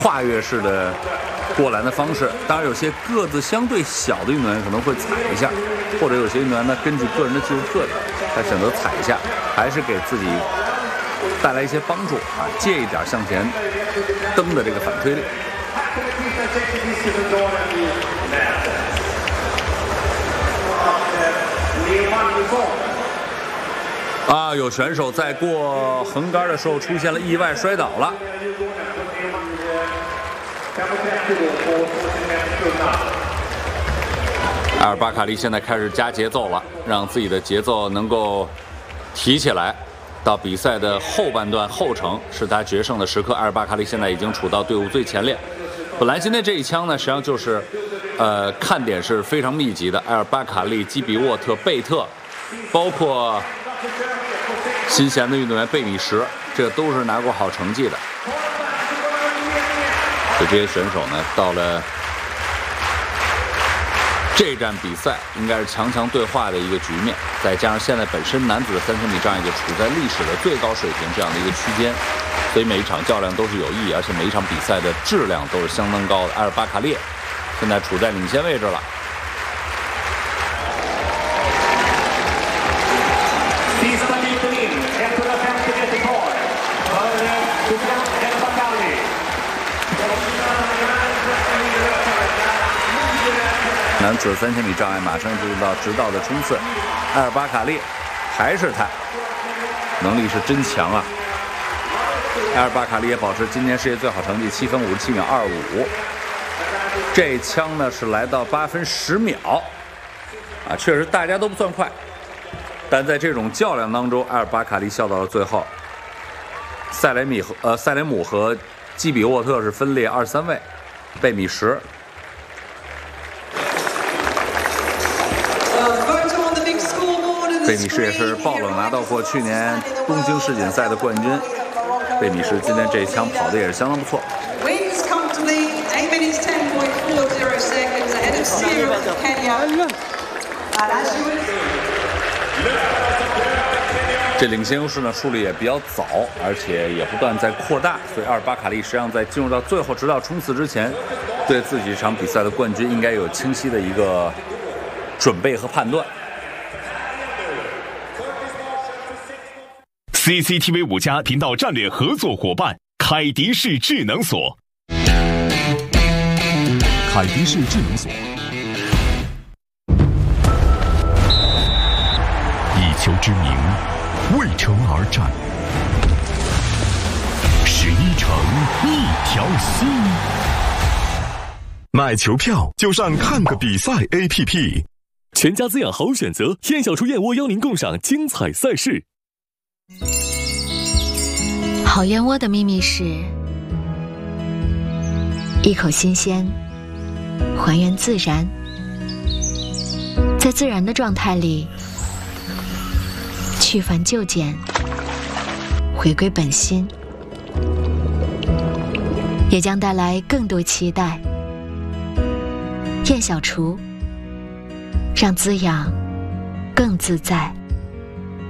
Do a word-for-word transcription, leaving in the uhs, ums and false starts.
跨越式的过栏的方式。当然，有些个子相对小的运动员可能会踩一下，或者有些运动员呢，根据个人的技术特点，他选择踩一下，还是给自己带来一些帮助啊，借一点向前蹬的这个反推力。啊，有选手在过横杆的时候出现了意外摔倒了。埃尔巴卡利现在开始加节奏了，让自己的节奏能够提起来。到比赛的后半段后程是他决胜的时刻，埃尔巴卡利现在已经处到队伍最前列。本来今天这一枪呢，实际上就是，呃，看点是非常密集的。埃尔巴卡利、基比沃特、贝特，包括新贤的运动员贝米什，这都是拿过好成绩的。所以这些选手呢，到了这站比赛，应该是强强对话的一个局面。再加上现在本身男子的三千米障碍就处在历史的最高水平这样的一个区间，所以每一场较量都是有意义，而且每一场比赛的质量都是相当高的。埃尔巴卡列现在处在领先位置了。男子三千米障碍马上进入到直道的冲刺，埃尔巴卡利还是他，能力是真强啊！埃尔巴卡利也保持今年世界最好成绩七分五十七秒二五，这枪呢是来到八分十秒，啊，确实大家都不算快，但在这种较量当中，埃尔巴卡利笑到了最后。塞雷米和呃塞雷姆和基比沃特是分列二三位，贝米什。贝米什也是爆冷拿到过去年东京世锦赛的冠军。贝米什今天这一枪跑的也是相当不错。这领先优势呢树立也比较早，而且也不断在扩大，所以埃尔巴卡利实际上在进入到最后直到冲刺之前，对自己这场比赛的冠军应该有清晰的一个准备和判断。 C C T V 五家频道战略合作伙伴凯迪士智能锁。 凯迪士智能锁，以球之名，为城而战。十一城，一条心。买球票就上看个比赛 A P P。 全家滋养好选择，燕小厨燕窝邀您共赏精彩赛事。 好燕窝的秘密是一口新鲜，还原自然，在自然的状态里去繁就简，回归本心，也将带来更多期待。燕小厨，让滋养更自在。